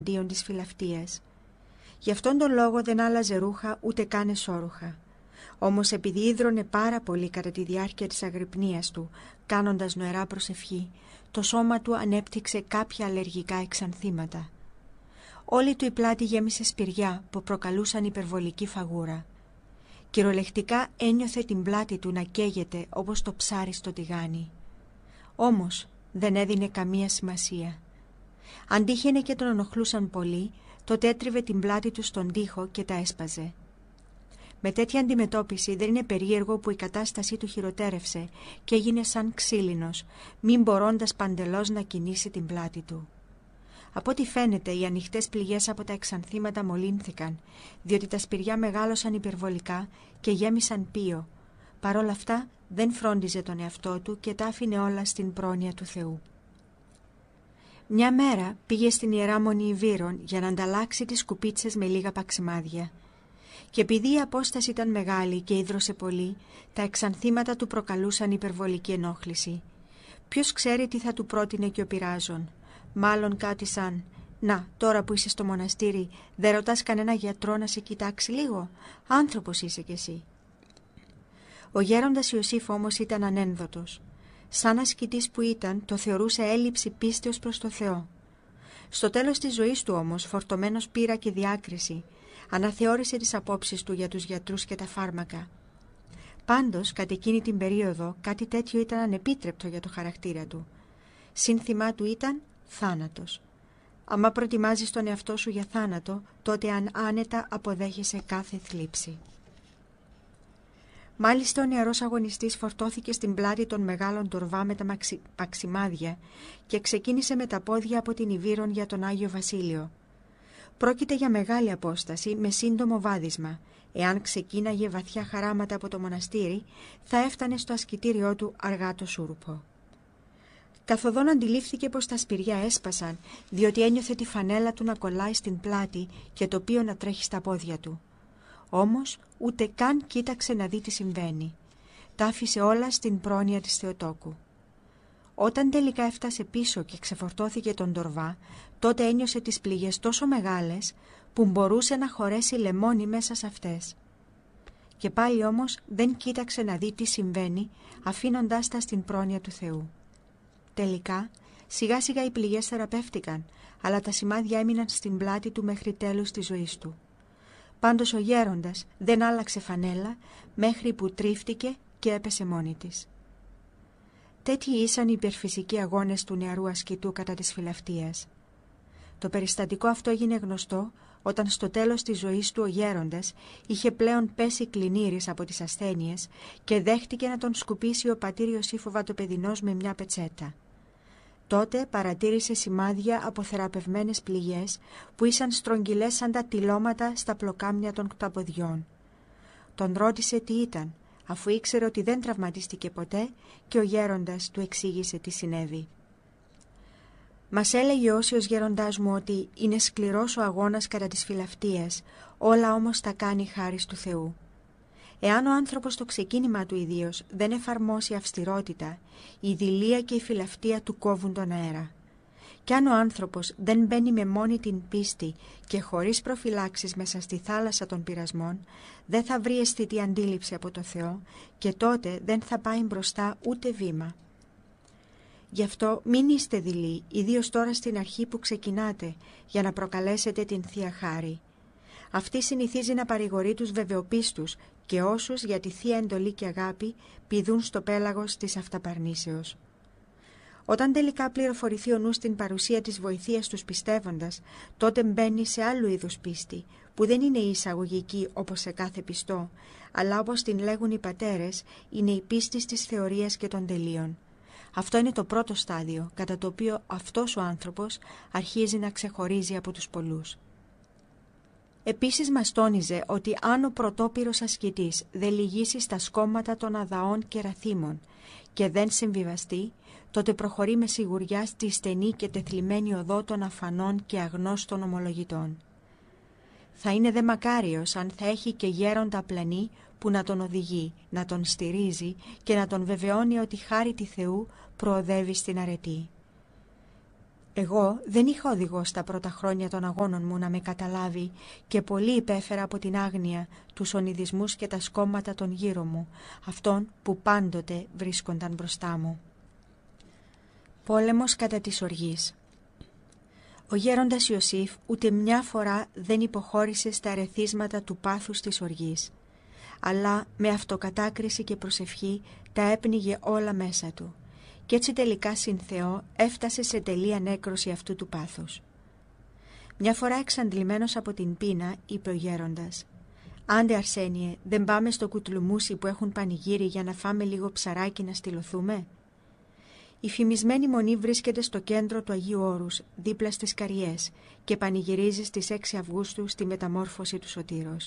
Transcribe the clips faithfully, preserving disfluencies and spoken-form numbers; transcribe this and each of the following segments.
εναντίον της φιλαυτίας. Γι' αυτόν τον λόγο δεν άλλαζε ρούχα ούτε καν εσώρουχα. Όμως επειδή ίδρωνε πάρα πολύ κατά τη διάρκεια της αγρυπνίας του, κάνοντας νοερά προσευχή, το σώμα του ανέπτυξε κάποια αλλεργικά εξανθήματα. Όλη του η πλάτη γέμισε σπηριά που προκαλούσαν υπερβολική φαγούρα. Κυριολεκτικά ένιωθε την πλάτη του να καίγεται όπως το ψάρι στο τηγάνι. Όμως δεν έδινε καμία σημασία. Αν τύχαινε και τον ενοχλούσαν πολύ, τότε έτριβε την πλάτη του στον τοίχο και τα έσπαζε. Με τέτοια αντιμετώπιση δεν είναι περίεργο που η κατάστασή του χειροτέρευσε και έγινε σαν ξύλινος, μην μπορώντας παντελώς να κινήσει την πλάτη του. Από ό,τι φαίνεται, οι ανοιχτές πληγές από τα εξανθήματα μολύνθηκαν, διότι τα σπηριά μεγάλωσαν υπερβολικά και γέμισαν πίο. Παρ' όλα αυτά δεν φρόντιζε τον εαυτό του και τα άφηνε όλα στην πρόνοια του Θεού. Μια μέρα πήγε στην Ιερά Μονή Ιβύρων για να ανταλλάξει τις σκουπίτσες με λίγα παξιμάδια. Και επειδή η απόσταση ήταν μεγάλη και ίδρωσε πολύ, τα εξανθήματα του προκαλούσαν υπερβολική ενόχληση. Ποιος ξέρει τι θα του πρότεινε και ο πειράζων. Μάλλον κάτι σαν «Να, τώρα που είσαι στο μοναστήρι, δεν ρωτάς κανένα γιατρό να σε κοιτάξει λίγο? Άνθρωπος είσαι κι εσύ». Ο γέροντας Ιωσήφ όμως ήταν ανένδοτος. Σαν ασκητής που ήταν, το θεωρούσε έλλειψη πίστεως προς το Θεό. Στο τέλος της ζωής του όμως, φορτωμένος πείρα και διάκριση, αναθεώρησε τις απόψεις του για τους γιατρούς και τα φάρμακα. Πάντως, κατ' εκείνη την περίοδο, κάτι τέτοιο ήταν ανεπίτρεπτο για το χαρακτήρα του. Σύνθημά του ήταν θάνατος. Άμα προετοιμάζεις τον εαυτό σου για θάνατο, τότε αν άνετα αποδέχεσαι κάθε θλίψη. Μάλιστα ο νεαρός αγωνιστής φορτώθηκε στην πλάτη των μεγάλων τορβά με τα μαξι... παξιμάδια και ξεκίνησε με τα πόδια από την Ιβύρων για τον Άγιο Βασίλειο. Πρόκειται για μεγάλη απόσταση με σύντομο βάδισμα. Εάν ξεκίναγε βαθιά χαράματα από το μοναστήρι, θα έφτανε στο ασκητήριό του αργά το σούρουπο. Καθοδόν αντιλήφθηκε πως τα σπηριά έσπασαν, διότι ένιωθε τη φανέλα του να κολλάει στην πλάτη και το πίο να τρέχει στα πόδια του. Όμως ούτε καν κοίταξε να δει τι συμβαίνει. Τα άφησε όλα στην πρόνοια της Θεοτόκου. Όταν τελικά έφτασε πίσω και ξεφορτώθηκε τον τορβά, τότε ένιωσε τις πληγές τόσο μεγάλες που μπορούσε να χωρέσει λεμόνι μέσα σε αυτές. Και πάλι όμως δεν κοίταξε να δει τι συμβαίνει, αφήνοντάς τα στην πρόνοια του Θεού. Τελικά, σιγά σιγά οι πληγές θεραπεύτηκαν, αλλά τα σημάδια έμειναν στην πλάτη του μέχρι τέλους της ζωής του. Πάντως ο γέροντας δεν άλλαξε φανέλα μέχρι που τρίφτηκε και έπεσε μόνη της. Τέτοιοι ήσαν οι υπερφυσικοί αγώνες του νεαρού ασκητού κατά της φιλαυτίας. Το περιστατικό αυτό έγινε γνωστό όταν στο τέλος της ζωής του ο γέροντας είχε πλέον πέσει κλινήρης από τις ασθένειες και δέχτηκε να τον σκουπίσει ο πατήρ Ιωσήφ ο Βατοπεδινός με μια πετσέτα. Τότε παρατήρησε σημάδια από θεραπευμένες πληγές που ήσαν στρογγυλές σαν τα τυλώματα στα πλοκάμια των κταποδιών. Τον ρώτησε τι ήταν, αφού ήξερε ότι δεν τραυματίστηκε ποτέ και ο γέροντας του εξήγησε τι συνέβη. Μας έλεγε ο Όσιος γέροντάς μου ότι είναι σκληρός ο αγώνας κατά της φιλαυτίας, όλα όμως τα κάνει χάρις του Θεού. Εάν ο άνθρωπος στο ξεκίνημα του ιδίως δεν εφαρμόσει αυστηρότητα, η δειλία και η φιλαυτία του κόβουν τον αέρα. Κι αν ο άνθρωπος δεν μπαίνει με μόνη την πίστη και χωρίς προφυλάξεις μέσα στη θάλασσα των πειρασμών, δεν θα βρει αισθητή αντίληψη από το Θεό και τότε δεν θα πάει μπροστά ούτε βήμα. Γι' αυτό μην είστε δειλοί, ιδίως τώρα στην αρχή που ξεκινάτε, για να προκαλέσετε την Θεία Χάρη. Αυτή συνηθίζει να παρηγορεί τους βεβαιοπίστους και όσους για τη Θεία Εντολή και Αγάπη πηδούν στο πέλαγος της αυταπαρνήσεως. Όταν τελικά πληροφορηθεί ο νους στην παρουσία της βοηθείας τους πιστεύοντας, τότε μπαίνει σε άλλου είδους πίστη, που δεν είναι η εισαγωγική όπως σε κάθε πιστό, αλλά όπως την λέγουν οι πατέρες, είναι η πίστη της θεωρίας και των τελείων. Αυτό είναι το πρώτο στάδιο, κατά το οποίο αυτός ο άνθρωπος αρχίζει να ξεχωρίζει από τους πολλούς. Επίσης μας τόνιζε ότι αν ο πρωτόπυρος ασκητής δεν λυγίσει στα σκόμματα των αδαών και ραθήμων και δεν συμβιβαστεί, τότε προχωρεί με σιγουριά στη στενή και τεθλιμμένη οδό των αφανών και αγνώστων ομολογητών. Θα είναι δε μακάριος αν θα έχει και γέροντα απλανή που να τον οδηγεί, να τον στηρίζει και να τον βεβαιώνει ότι χάρη τη Θεού προοδεύει στην αρετή. Εγώ δεν είχα οδηγό στα πρώτα χρόνια των αγώνων μου να με καταλάβει και πολύ υπέφερα από την άγνοια, τους ονειδισμούς και τα σκόμματα των γύρω μου, αυτών που πάντοτε βρίσκονταν μπροστά μου. Πόλεμος κατά της οργής. Ο γέροντας Ιωσήφ ούτε μια φορά δεν υποχώρησε στα ερεθίσματα του πάθους της οργής, αλλά με αυτοκατάκριση και προσευχή τα έπνιγε όλα μέσα του. Κι έτσι τελικά συν Θεό έφτασε σε τελεία νέκρωση αυτού του πάθους. Μια φορά εξαντλημένος από την πείνα, είπε ο γέροντας: «Άντε Αρσένιε, δεν πάμε στο κουτλουμούσι που έχουν πανηγύρι για να φάμε λίγο ψαράκι να στυλωθούμε?» Η φημισμένη μονή βρίσκεται στο κέντρο του Αγίου Όρους, δίπλα στις Καριές, και πανηγυρίζει στις έξι Αυγούστου στη μεταμόρφωση του Σωτήρος.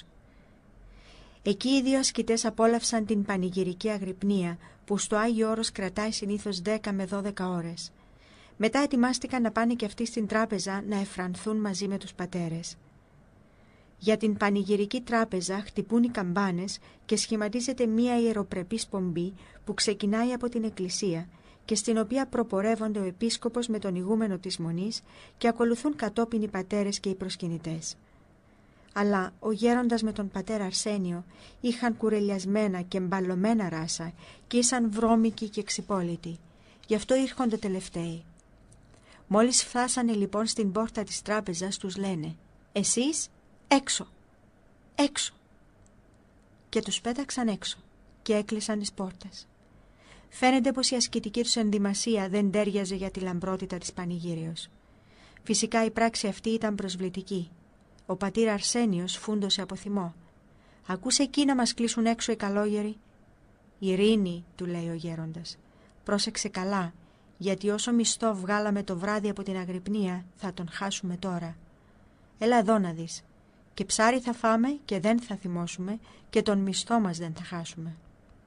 Εκεί οι δύο ασκητές απόλαυσαν την πανηγυρική αγρυπνία, που στο Άγιο Όρος κρατάει συνήθως δέκα με δώδεκα ώρες. Μετά ετοιμάστηκαν να πάνε και αυτοί στην τράπεζα να εφρανθούν μαζί με τους πατέρες. Για την πανηγυρική τράπεζα χτυπούν οι καμπάνες και σχηματίζεται μία ιεροπρεπής πομπή που ξεκινάει από την εκκλησία και στην οποία προπορεύονται ο επίσκοπος με τον ηγούμενο της μονής και ακολουθούν κατόπιν οι πατέρες και οι προσκυνητές. Αλλά ο γέροντας με τον πατέρα Αρσένιο είχαν κουρελιασμένα και μπαλωμένα ράσα και ήσαν βρώμικοι και ξυπόλυτοι. Γι' αυτό ήρχονται τελευταίοι. Μόλις φτάσανε λοιπόν στην πόρτα της τράπεζας, τους λένε: «Εσείς έξω, έξω!» Και τους πέταξαν έξω και έκλεισαν τις πόρτες. Φαίνεται πως η ασκητική τους ενδυμασία δεν τέριαζε για τη λαμπρότητα της πανηγύριος. Φυσικά η πράξη αυτή ήταν προσβλητική. Ο πατήρ Αρσένιος φούντωσε από θυμό. «Ακούς εκεί να μας κλείσουν έξω οι καλόγεροι?» «Ειρήνη», του λέει ο γέροντας. «Πρόσεξε καλά, γιατί όσο μισθό βγάλαμε το βράδυ από την αγρυπνία θα τον χάσουμε τώρα. Έλα εδώ να δεις. Και ψάρι θα φάμε και δεν θα θυμώσουμε και τον μισθό μας δεν θα χάσουμε».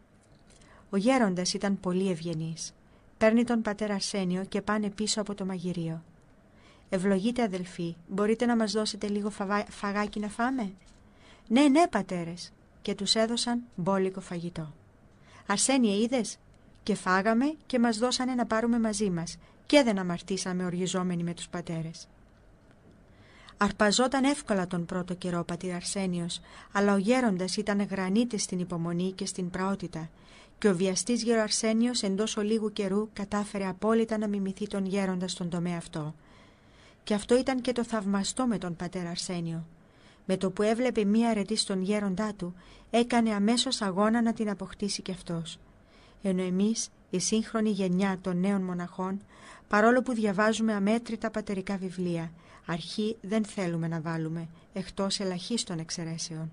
Ο γέροντας ήταν πολύ ευγενής. Παίρνει τον πατέρα Αρσένιο και πάνε πίσω από το μαγειρίο. «Ευλογείτε αδελφοί, μπορείτε να μας δώσετε λίγο φαβα... φαγάκι να φάμε?» «Ναι, ναι πατέρες», και τους έδωσαν μπόλικο φαγητό. «Αρσένιε, είδες?» Και φάγαμε και μας δώσανε να πάρουμε μαζί μας και δεν αμαρτήσαμε οργιζόμενοι με τους πατέρες. Αρπαζόταν εύκολα τον πρώτο καιρό ο πατήρ Αρσένιος, αλλά ο γέροντας ήταν γρανίτης στην υπομονή και στην πραότητα και ο βιαστής γέρο Αρσένιος εντός ολίγου καιρού κατάφερε απόλυτα να μιμηθεί τον γέροντα στον τομέα αυτό. Και αυτό ήταν και το θαυμαστό με τον πατέρα Αρσένιο. Με το που έβλεπε μία αρετή στον γέροντά του, έκανε αμέσως αγώνα να την αποκτήσει κι αυτός. Ενώ εμείς, η σύγχρονη γενιά των νέων μοναχών, παρόλο που διαβάζουμε αμέτρητα πατερικά βιβλία, αρχή δεν θέλουμε να βάλουμε, εκτός ελαχίστων εξαιρέσεων.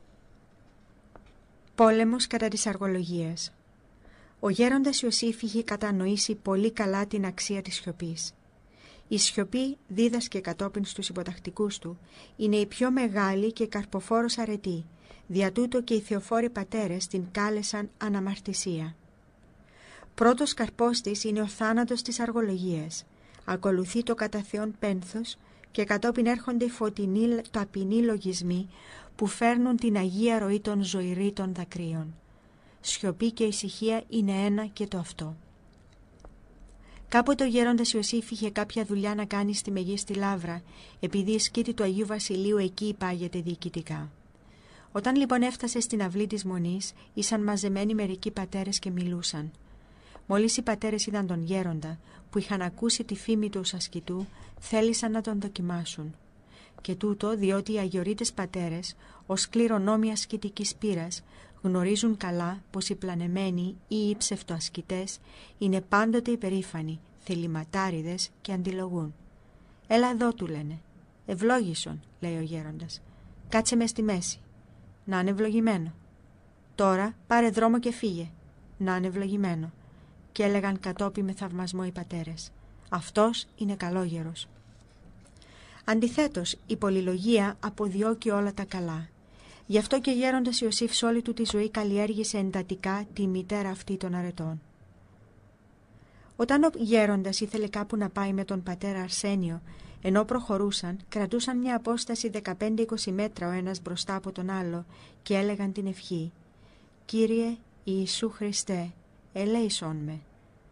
Πόλεμος κατά της αργολογίας. Ο γέροντας Ιωσήφ είχε κατανοήσει πολύ καλά την αξία της σιωπής. Η σιωπή, δίδασκε κατόπιν στους υποτακτικούς του, είναι η πιο μεγάλη και καρποφόρος αρετή, δια τούτο και οι θεοφόροι πατέρες την κάλεσαν αναμαρτησία. Πρώτος καρπός της είναι ο θάνατος της αργολογίας. Ακολουθεί το κατά Θεόν πένθος και κατόπιν έρχονται οι φωτεινοί ταπεινοί λογισμοί που φέρνουν την αγία ροή των ζωηρήτων δακρύων. Σιωπή και ησυχία είναι ένα και το αυτό. Κάποτε ο γέροντας Ιωσήφ είχε κάποια δουλειά να κάνει στη Μεγίστη Λαύρα, επειδή η σκήτη του Αγίου Βασιλείου εκεί υπάγεται διοικητικά. Όταν λοιπόν έφτασε στην αυλή της Μονής, ήσαν μαζεμένοι μερικοί πατέρες και μιλούσαν. Μόλις οι πατέρες είδαν τον γέροντα, που είχαν ακούσει τη φήμη του ως ασκητού, θέλησαν να τον δοκιμάσουν. Και τούτο διότι οι αγιορείτες πατέρες, ως κληρονόμοι ασκητικής πείρας, γνωρίζουν καλά πως οι πλανεμένοι ή οι ψευτοασκητές είναι πάντοτε υπερήφανοι, θεληματάριδες και αντιλογούν. «Έλα εδώ», του λένε. «Ευλόγησον», λέει ο γέροντας. «Κάτσε μες στη μέση. Να είναι ευλογημένο. Τώρα πάρε δρόμο και φύγε. Να είναι ευλογημένο». Και έλεγαν κατόπι με θαυμασμό οι πατέρες. «Αυτός είναι καλόγερος». Αντιθέτως, η πολυλογία αποδιώκει όλα τα καλά. Γι' αυτό και ο γέροντας Ιωσήφ σ' όλη του τη ζωή καλλιέργησε εντατικά τη μητέρα αυτή των αρετών. Όταν ο γέροντας ήθελε κάπου να πάει με τον πατέρα Αρσένιο, ενώ προχωρούσαν, κρατούσαν μια απόσταση δεκαπέντε με είκοσι μέτρα ο ένας μπροστά από τον άλλο και έλεγαν την ευχή: «Κύριε Ιησού Χριστέ, ελέησόν με».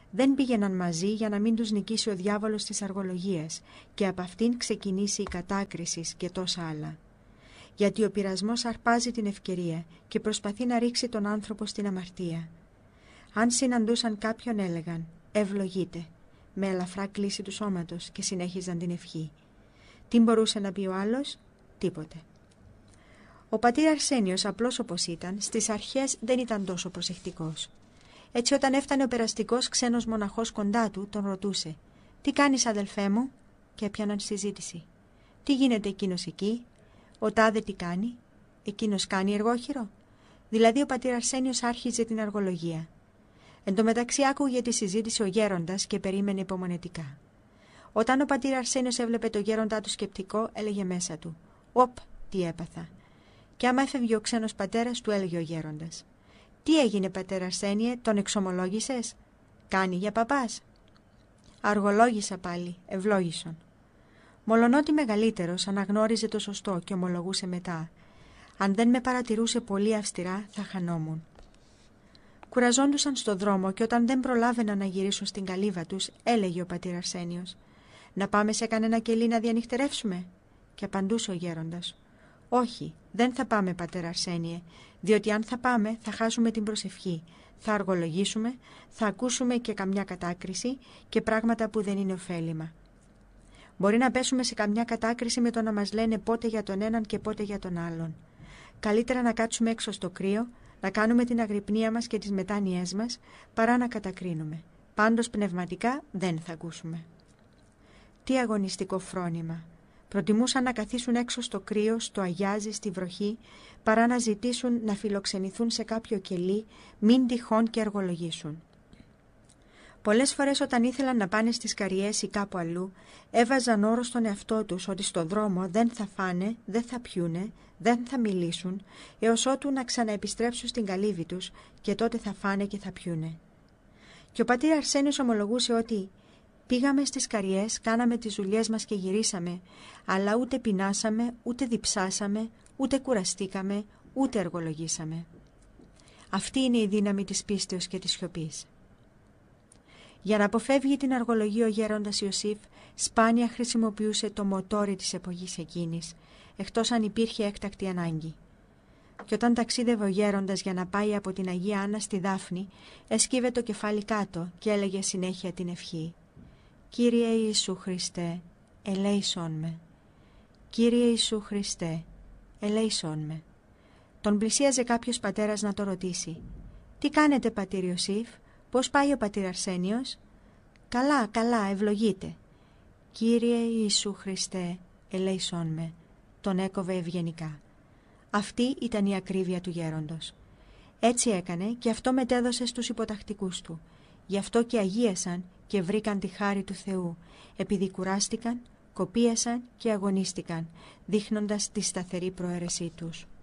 δεν πήγαιναν μαζί για να μην τους νικήσει ο διάβολος της αργολογίας και από αυτήν ξεκινήσει η κατάκριση και τόσα άλλα. Γιατί ο πειρασμός αρπάζει την ευκαιρία και προσπαθεί να ρίξει τον άνθρωπο στην αμαρτία. Αν συναντούσαν κάποιον έλεγαν «ευλογείτε» με ελαφρά κλίση του σώματος και συνέχιζαν την ευχή. Τι μπορούσε να πει ο άλλος? Τίποτε. Ο πατήρ Αρσένιος, απλός όπως ήταν, στις αρχές δεν ήταν τόσο προσεκτικός. Έτσι όταν έφτανε ο περαστικός ξένος μοναχός κοντά του, τον ρωτούσε «Τι κάνεις αδελφέ μου?» και έπιαναν συζήτηση. «Τι γίνεται εκείνος εκεί?» «Ο τάδε τι κάνει?» «Εκείνος κάνει εργόχειρο?» Δηλαδή ο πατήρ Αρσένιος άρχιζε την αργολογία. Εν τω μεταξύ άκουγε τη συζήτηση ο γέροντας και περίμενε υπομονετικά. Όταν ο πατήρ Αρσένιος έβλεπε το γέροντά του σκεπτικό, έλεγε μέσα του «Οπ, τι έπαθα». Και άμα έφευγε ο ξένος πατέρας, του έλεγε ο γέροντας «Τι έγινε πατέρα Αρσένιε, τον εξομολόγησες?» «Κάνει για παπάς?» «Αργολόγησα πάλι, ευλόγησον». Μολονότι μεγαλύτερος αναγνώριζε το σωστό και ομολογούσε μετά «Αν δεν με παρατηρούσε πολύ αυστηρά θα χανόμουν». Κουραζόντουσαν στο δρόμο και όταν δεν προλάβαιναν να γυρίσουν στην καλύβα τους, έλεγε ο πατήρ Αρσένιος «Να πάμε σε κανένα κελί να διανυχτερεύσουμε?» Και απαντούσε ο γέροντας «Όχι, δεν θα πάμε πατέρα Αρσένιε, διότι αν θα πάμε θα χάσουμε την προσευχή, θα αργολογήσουμε, θα ακούσουμε και καμιά κατάκριση και πράγματα που δεν είναι ωφέλιμα. Μπορεί να πέσουμε σε καμιά κατάκριση με το να μας λένε πότε για τον έναν και πότε για τον άλλον. Καλύτερα να κάτσουμε έξω στο κρύο, να κάνουμε την αγρυπνία μας και τις μετάνοιές μας, παρά να κατακρίνουμε. Πάντως πνευματικά δεν θα ακούσουμε». Τι αγωνιστικό φρόνημα! Προτιμούσαν να καθίσουν έξω στο κρύο, στο αγιάζι, στη βροχή, παρά να ζητήσουν να φιλοξενηθούν σε κάποιο κελί, μην τυχόν και αργολογήσουν. Πολλές φορές όταν ήθελαν να πάνε στις Καριές ή κάπου αλλού, έβαζαν όρο στον εαυτό τους ότι στο δρόμο δεν θα φάνε, δεν θα πιούνε, δεν θα μιλήσουν, έως ότου να ξαναεπιστρέψουν στην καλύβη τους και τότε θα φάνε και θα πιούνε. Και ο πατήρ Αρσένιος ομολογούσε ότι «πήγαμε στις Καριές, κάναμε τις δουλειές μας και γυρίσαμε, αλλά ούτε πεινάσαμε, ούτε διψάσαμε, ούτε κουραστήκαμε, ούτε εργολογήσαμε». Αυτή είναι η δύναμη της πίστεως και της σιωπής. Για να αποφεύγει την αργολογία ο γέροντας Ιωσήφ, σπάνια χρησιμοποιούσε το μοτόρι της εποχής εκείνης, εκτός αν υπήρχε έκτακτη ανάγκη. Και όταν ταξίδευε ο γέροντας για να πάει από την Αγία Άννα στη Δάφνη, έσκυβε το κεφάλι κάτω και έλεγε συνέχεια την ευχή «Κύριε Ιησού Χριστέ, ελέησόν με. Κύριε Ιησού Χριστέ, ελέησόν με». Τον πλησίαζε κάποιος πατέρας να το ρωτήσει «Τι κάνετε πατήρ Ιωσήφ, πώς πάει ο πατήρ Αρσένιος?» «Καλά, καλά, ευλογείτε». «Κύριε Ιησού Χριστέ, ελέησόν με». Τον έκοβε ευγενικά. Αυτή ήταν η ακρίβεια του γέροντος. Έτσι έκανε και αυτό μετέδωσε στους υποτακτικούς του. Γι' αυτό και αγίασαν και βρήκαν τη χάρη του Θεού, επειδή κουράστηκαν, κοπίασαν και αγωνίστηκαν, δείχνοντας τη σταθερή προαίρεσή τους.